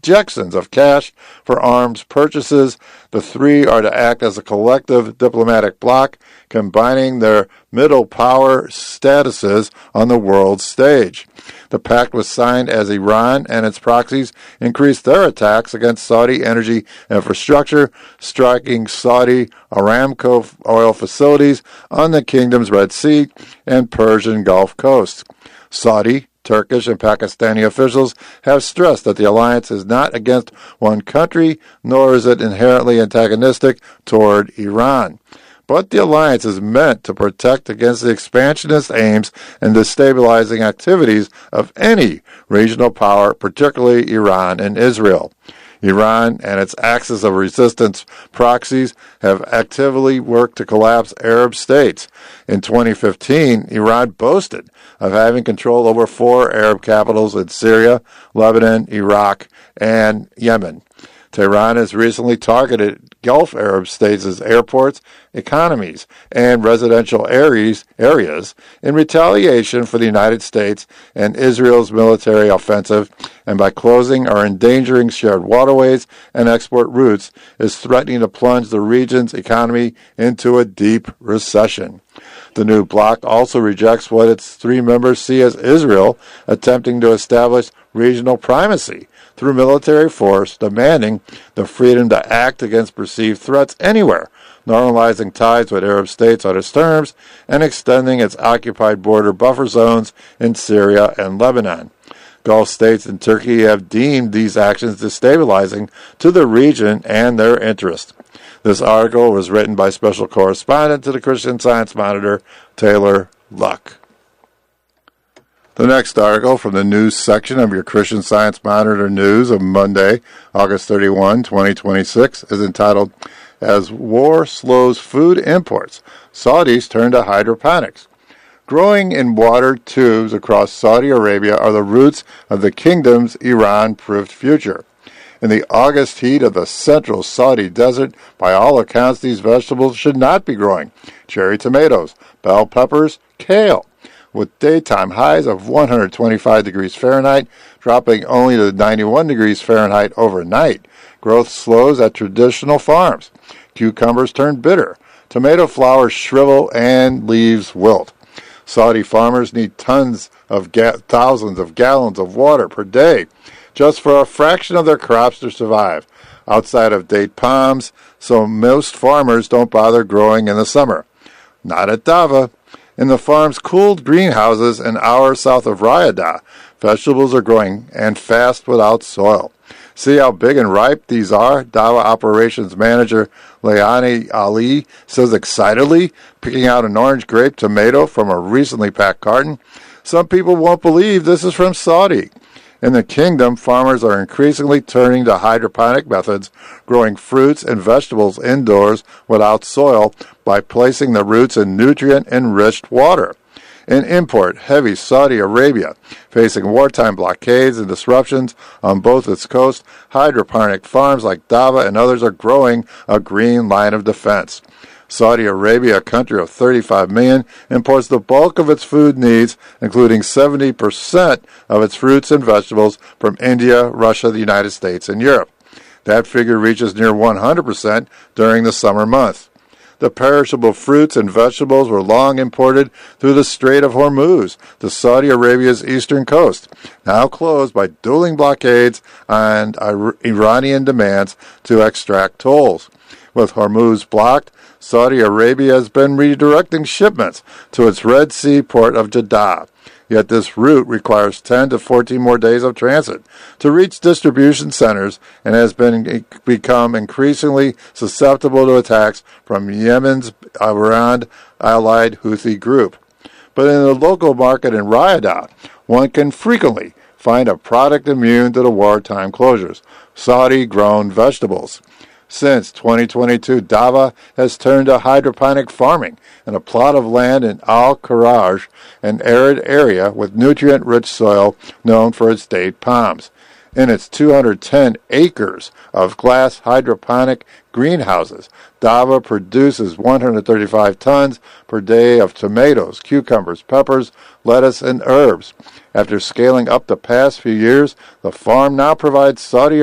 injections of cash for arms purchases. The three are to act as a collective diplomatic bloc, combining their middle power statuses on the world stage. The pact was signed as Iran and its proxies increased their attacks against Saudi energy infrastructure, striking Saudi Aramco oil facilities on the kingdom's Red Sea and Persian Gulf coast. Saudi, Turkish, and Pakistani officials have stressed that the alliance is not against one country, nor is it inherently antagonistic toward Iran. But the alliance is meant to protect against the expansionist aims and destabilizing activities of any regional power, particularly Iran and Israel. Iran and its axis of resistance proxies have actively worked to collapse Arab states. In 2015, Iran boasted of having control over 4 Arab capitals in Syria, Lebanon, Iraq, and Yemen. Tehran has recently targeted Gulf Arab states as airports, economies, and residential areas in retaliation for the United States and Israel's military offensive, and by closing or endangering shared waterways and export routes, is threatening to plunge the region's economy into a deep recession. The new bloc also rejects what its 3 members see as Israel attempting to establish regional primacy through military force, demanding the freedom to act against perceived threats anywhere, normalizing ties with Arab states on its terms, and extending its occupied border buffer zones in Syria and Lebanon. Gulf states and Turkey have deemed these actions destabilizing to the region and their interests. This article was written by special correspondent to the Christian Science Monitor, Taylor Luck. The next article from the news section of your Christian Science Monitor News of Monday, August 31, 2026, is entitled, As War Slows Food Imports, Saudis Turn to Hydroponics. Growing in water tubes across Saudi Arabia are the roots of the kingdom's Iran-proofed future. In the August heat of the central Saudi desert, by all accounts, these vegetables should not be growing. Cherry tomatoes, bell peppers, kale. With daytime highs of 125 degrees Fahrenheit, dropping only to 91 degrees Fahrenheit overnight. Growth slows at traditional farms. Cucumbers turn bitter. Tomato flowers shrivel and leaves wilt. Saudi farmers need thousands of gallons of water per day just for a fraction of their crops to survive, outside of date palms, so most farmers don't bother growing in the summer. Not at Dava. In the farm's cooled greenhouses an hour south of Riyadh, vegetables are growing and fast without soil. See how big and ripe these are? Dava operations manager Leani Ali says excitedly, picking out an orange grape tomato from a recently packed carton. Some people won't believe this is from Saudi. In the kingdom, farmers are increasingly turning to hydroponic methods, growing fruits and vegetables indoors without soil by placing the roots in nutrient-enriched water. In import-heavy Saudi Arabia, facing wartime blockades and disruptions on both its coasts, hydroponic farms like Dava and others are growing a green line of defense. Saudi Arabia, a country of 35 million, imports the bulk of its food needs, including 70% of its fruits and vegetables from India, Russia, the United States, and Europe. That figure reaches near 100% during the summer months. The perishable fruits and vegetables were long imported through the Strait of Hormuz to Saudi Arabia's eastern coast, now closed by dueling blockades and Iranian demands to extract tolls. With Hormuz blocked, Saudi Arabia has been redirecting shipments to its Red Sea port of Jeddah. Yet this route requires 10 to 14 more days of transit to reach distribution centers and has become increasingly susceptible to attacks from Yemen's Iran-allied Houthi group. But in the local market in Riyadh, one can frequently find a product immune to the wartime closures: Saudi-grown vegetables. Since 2022, Dava has turned to hydroponic farming in a plot of land in Al-Kharaj, an arid area with nutrient-rich soil known for its date palms. In its 210 acres of glass hydroponic greenhouses, Dava produces 135 tons per day of tomatoes, cucumbers, peppers, lettuce, and herbs. After scaling up the past few years, the farm now provides Saudi